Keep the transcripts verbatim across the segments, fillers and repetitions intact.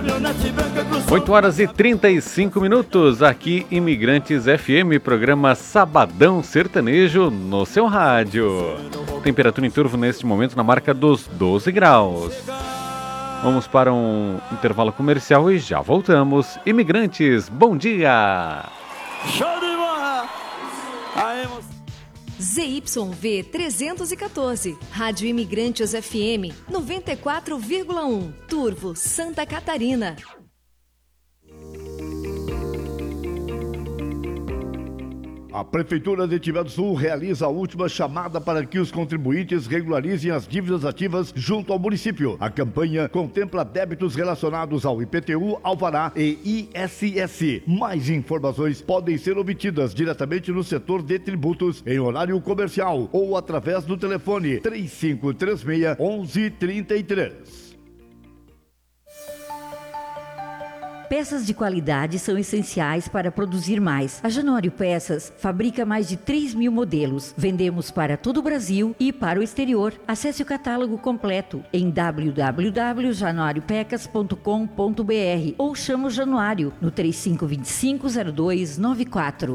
oito horas e trinta e cinco minutos, aqui Imigrantes F M, programa Sabadão Sertanejo no seu rádio. Temperatura em Turvo neste momento na marca dos doze graus. Vamos para um intervalo comercial e já voltamos. Imigrantes, bom dia! Show de bola! Z Y V trezentos e quatorze, Rádio Imigrantes F M noventa e quatro vírgula um, Turvo, Santa Catarina. A Prefeitura de Timbé do Sul realiza a última chamada para que os contribuintes regularizem as dívidas ativas junto ao município. A campanha contempla débitos relacionados ao I P T U, Alvará e I S S. Mais informações podem ser obtidas diretamente no setor de tributos em horário comercial ou através do telefone três cinco três seis, um um três três. Peças de qualidade são essenciais para produzir mais. A Januário Peças fabrica mais de três mil modelos. Vendemos para todo o Brasil e para o exterior. Acesse o catálogo completo em w w w ponto januário pecas ponto com ponto b r ou chama o Januário no três cinco dois cinco zero dois nove quatro.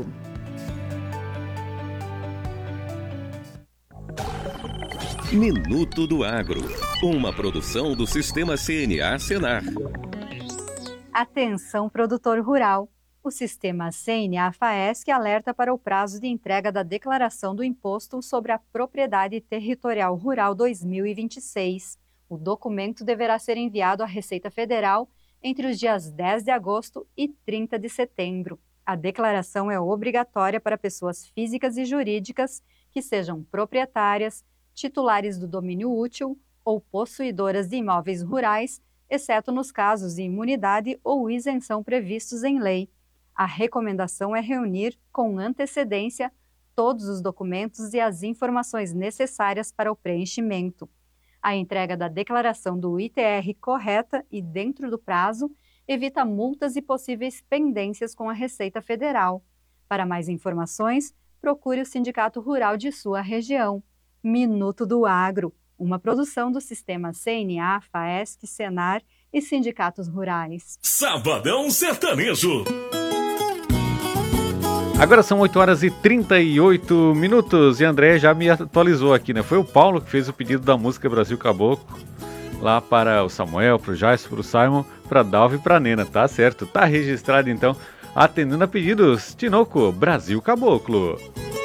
Minuto do Agro, uma produção do Sistema C N A Senar. Atenção, produtor rural! O Sistema C N A FAESC alerta para o prazo de entrega da declaração do Imposto sobre a Propriedade Territorial Rural dois mil e vinte e seis. O documento deverá ser enviado à Receita Federal entre os dias dez de agosto e trinta de setembro. A declaração é obrigatória para pessoas físicas e jurídicas que sejam proprietárias, titulares do domínio útil ou possuidoras de imóveis rurais, exceto nos casos de imunidade ou isenção previstos em lei. A recomendação é reunir, com antecedência, todos os documentos e as informações necessárias para o preenchimento. A entrega da declaração do I T R correta e dentro do prazo evita multas e possíveis pendências com a Receita Federal. Para mais informações, procure o Sindicato Rural de sua região. Minuto do Agro, uma produção do Sistema C N A, FAESC, Senar e Sindicatos Rurais. Sabadão Sertanejo. Agora são oito horas e trinta e oito minutos e André já me atualizou aqui, né? Foi o Paulo que fez o pedido da música Brasil Caboclo, lá para o Samuel, para o Jais, para o Simon, para a Dalva e para a Nena, tá certo? Tá registrado então, atendendo a pedidos, Tinoco, Brasil Caboclo.